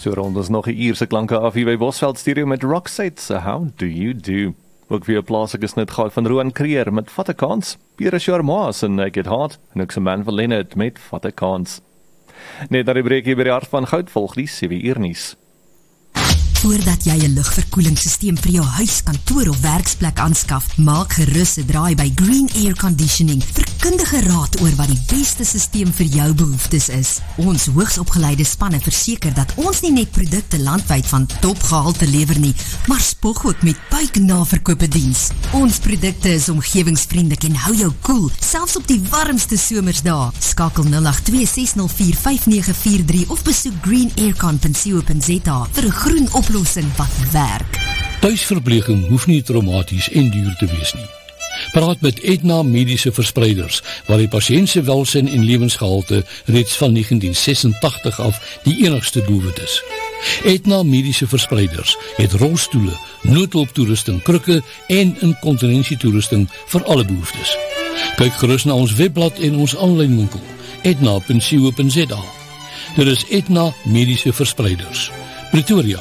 So rond ons nog 'n uur se klanke af hier by Bosveld Studio met Roxette, so how do you do? Ook weer 'n plaaslike snit gehad van Roan Creer met Vat 'n Kans, Pierre Charmois en Naked Heart, en ook se man van Leonard met Vat 'n Kans. Net na die breek hier by die hart van goud volg die 7 uur nuus. Voordat jy 'n lugverkoelingssysteem vir jou huis, kantoor of werksplek aanskaf, maak gerus 'n draai by Green Air Conditioning vir kundige raad oor wat die beste systeem vir jou behoeftes is. Ons hoogsopgeleide spanne verseker dat ons nie net produkte landwyd van topgehalte lewer nie, maar spog ook met buiknaverkope diens. Ons produkte is omgewingsvriendelik en hou jou koel, selfs op die warmste somersdae. Skakel 082-604-5943 of besoek greenaircon.co.za vir 'n groen oplossing wat werk. Tuisverpleging hoef nie traumaties en duur te wees nie. Praat met Aetna Mediese Verspreiders, waar die patiënt se welsyn en lewensgehalte reeds van 1986 af die enigste doelwit is. Aetna Mediese Verspreiders het rolstoele, noodhulptoerusting, krukke en inkontinensietoerusting vir alle behoeftes. Kyk gerus na ons webblad en ons aanlyn winkel, aetna.co.za. Dit is Aetna Mediese Verspreiders, Pretoria,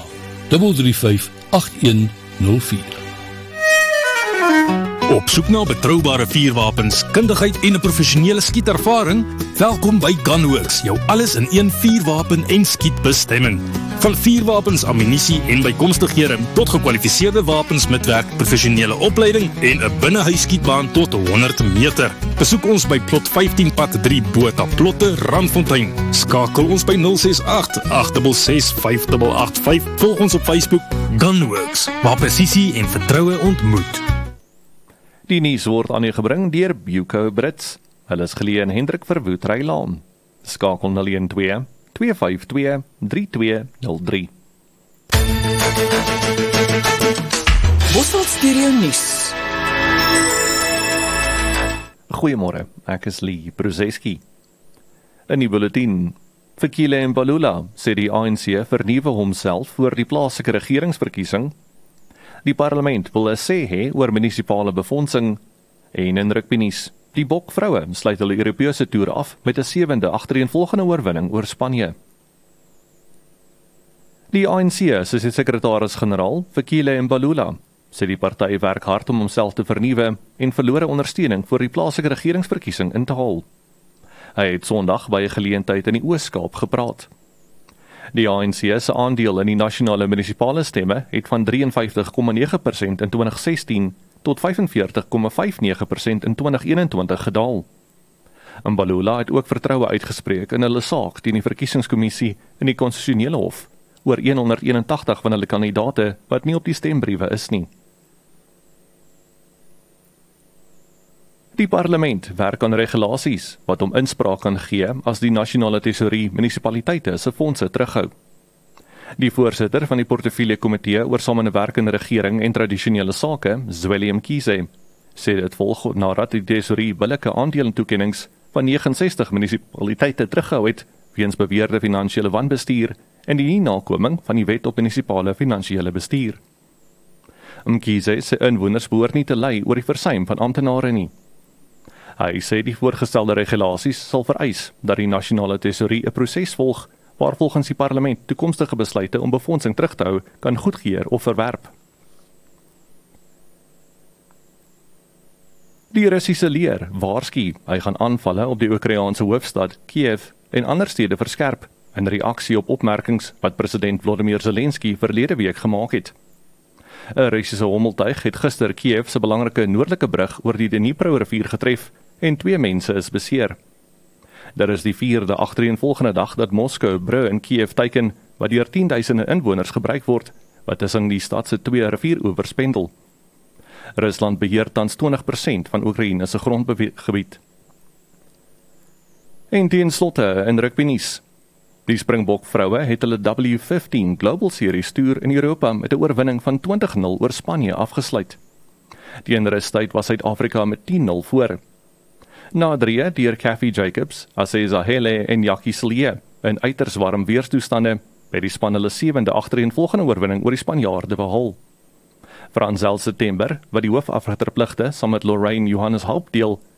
335-8104. Op soek na betroubare vuurwapens, kundigheid en 'n professionele skietervaring? Welkom by Gunworks, jou alles in een vuurwapen en skietbestemming. Van vuurwapens, ammunisie en bykomstighede tot gekwalifiseerde wapens met werk, professionele opleiding en 'n binnehuisskietbaan tot 100 meter. Besoek ons by plot 15 pad 3 Botha Plotte, Randfontein. Skakel ons by 068-866-5885. Volg ons op Facebook Gunworks, waar presisie en vertroue ontmoet. Die nuus word aan u gebring deur Buco Brits. Hulle is geleë in Hendrik Verwoerd Rylaan. Skakel 012-252-3203. Bosveld Studio Nuus. Goeiemôre, ek is Lee Bruzeski. In die bulletin: Fikile Mbalula sê die ANC vernuwe homself voor die plaaslike regeringsverkiesing. Die parlement wil 'n sê hê oor munisipale befondsing. En in rugbynuus: die Bokvroue sluit hulle Europese toer af met 'n 7de agtereenvolgende oorwinning oor Spanje. Die ANC se sekretaris-generaal, Fikile Mbalula, sê die party werk hard om homself te vernuwe en verlore ondersteuning vir die plaaslike regeringsverkiesing in te haal. Hy het Sondag by 'n geleentheid in die Oos-Kaap gepraat. Die ANC se aandeel in die nasionale munisipale stemme het van 53,9% in 2016 tot 45,59% in 2021 gedaal. Mbalula het ook vertroue uitgespreek in hulle saak teen die verkiesingskommissie in die konstitusionele hof oor 181 van hulle kandidate wat nie op die stembriewe is nie. Die parlement werk aan regulasies wat hom inspraak kan gee as die nasionale tesourie munisipaliteite se fondse terughou. Die voorsitter van die portefeulje komitee oor samewerkende regering en tradisionele sake, Zweli Mkhize, sê dit volg nadat die tesourie billike aandelentoekennings van 69 munisipaliteite teruggehou het weens beweerde finansiële wanbestuur en die nie-nakoming van die wet op munisipale finansiële bestuur. Mkhize sê inwoners behoort nie te ly oor die versuim van amptenare nie. Hy sê die voorgestelde regulasies sal vereis dat die nasionale tesourie 'n proses volg waar volgens die parlement toekomstige besluite om befondsing terug te hou kan goedkeur of verwerp. Die Russiese leer waarsku hy gaan aanvalle op die Oekraïense hoofstad Kiev en ander stede verskerp in reaksie op opmerkings wat president Volodymyr Zelensky verlede week gemaak het. 'n Russiese hommeltuig het gister Kiev se belangrike noordelike brug oor die Dnipro-rivier getref en 2 mense is beseer. Daar is die 4de agtereenvolgende dag dat Moskou brug in Kiev teiken wat deur 10.000 inwoners gebruik word, wat tussen die stad se 2 rivieroewers pendel. Rusland beheer tans 20% van Oekraïne se grondgebied. En ten slotte in rugbynuus: die Springbok-vroue het hulle W15 Global Series toer in Europa met 'n oorwinning van 20-0 oor Spanje afgesluit. Teen rustyd was Suid-Afrika met 10-0 voor. Na 3 deur Kathy Jacobs, Aseza Hele en Jackie Silje in uiters warm weerstoestande by die span hulle 7de agtereenvolgende oorwinning oor die Spanjaarde behaal. Fransel September, wat die hoofafritterpligte saam met Lorraine Johannes Haupt deel,